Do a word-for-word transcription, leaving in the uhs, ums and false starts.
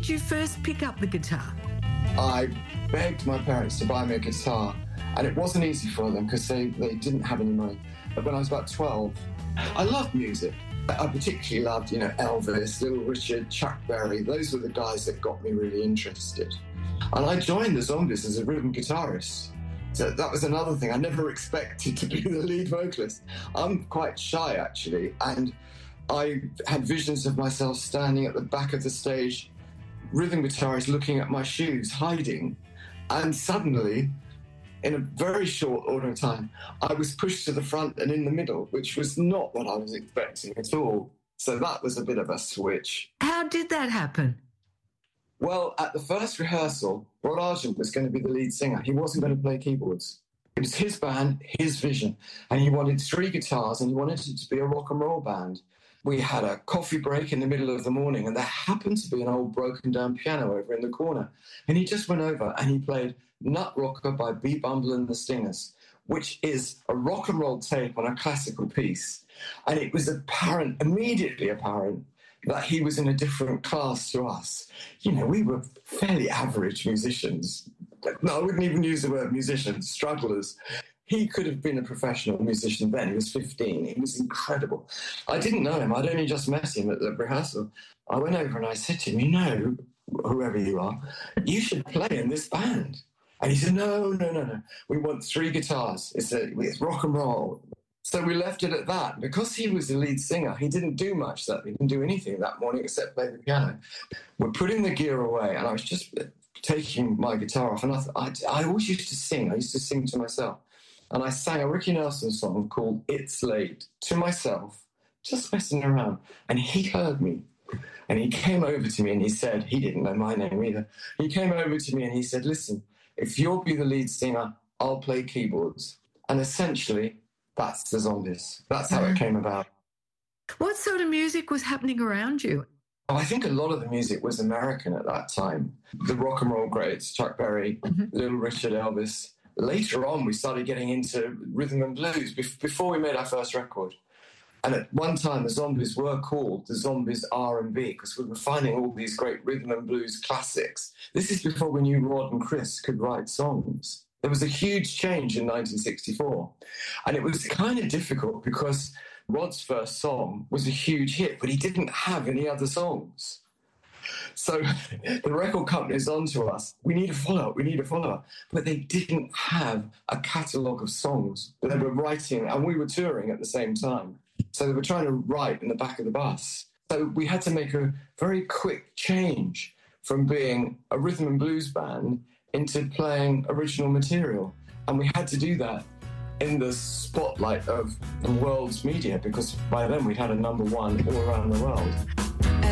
did you first pick up the guitar? I begged my parents to buy me a guitar, and it wasn't easy for them because they, they didn't have any money. But when I was about twelve, I loved music. I particularly loved, you know, Elvis, Little Richard, Chuck Berry. Those were the guys that got me really interested. And I joined the Zombies as a rhythm guitarist. So that was another thing. I never expected to be the lead vocalist. I'm quite shy, actually, and I had visions of myself standing at the back of the stage, rhythm guitarist looking at my shoes, hiding. And suddenly, in a very short order of time, I was pushed to the front and in the middle, which was not what I was expecting at all. So that was a bit of a switch. How did that happen? Well, at the first rehearsal, Rod Argent was going to be the lead singer. He wasn't going to play keyboards. It was his band, his vision, and he wanted three guitars and he wanted it to be a rock and roll band. We had a coffee break in the middle of the morning, and there happened to be an old broken down piano over in the corner. And he just went over and he played Nut Rocker by B. Bumble and the Stingers, which is a rock and roll take on a classical piece. And it was apparent, immediately apparent, that he was in a different class to us. You know, we were fairly average musicians. No, I wouldn't even use the word musicians, strugglers. He could have been a professional musician then. He was fifteen. He was incredible. I didn't know him. I'd only just met him at the rehearsal. I went over and I said to him, you know, whoever you are, you should play in this band. And he said, no, no, no, no. We want three guitars. It's, a, it's rock and roll. So we left it at that. Because he was the lead singer, he didn't do much that. He didn't do anything that morning except play the piano. We're putting the gear away, and I was just taking my guitar off. And I, I, I always used to sing. I used to sing to myself. And I sang a Ricky Nelson song called It's Late to myself, just messing around. And he heard me. And he came over to me and he said, he didn't know my name either. He came over to me and he said, listen, if you'll be the lead singer, I'll play keyboards. And essentially, that's the Zombies. That's how it came about. What sort of music was happening around you? Oh, I think a lot of the music was American at that time. The rock and roll greats, Chuck Berry, mm-hmm. Little Richard, Elvis. Later on, we started getting into rhythm and blues before we made our first record. And at one time, the Zombies were called the Zombies R and B because we were finding all these great rhythm and blues classics. This is before we knew Rod and Chris could write songs. There was a huge change in nineteen sixty-four. And it was kind of difficult because Rod's first song was a huge hit, but he didn't have any other songs. So the record company's on to us. We need a follow-up, we need a follow-up. But they didn't have a catalogue of songs. They were writing, and we were touring at the same time. So they were trying to write in the back of the bus. So we had to make a very quick change from being a rhythm and blues band into playing original material. And we had to do that in the spotlight of the world's media because by then we had a number one all around the world.